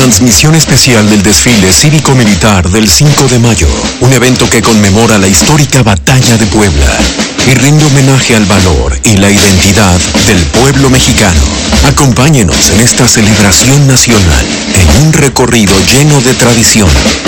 transmisión especial del desfile cívico-militar del 5 de mayo, un evento que conmemora la histórica Batalla de Puebla y rinde homenaje al valor y la identidad del pueblo mexicano. Acompáñenos en esta celebración nacional en un recorrido lleno de tradición,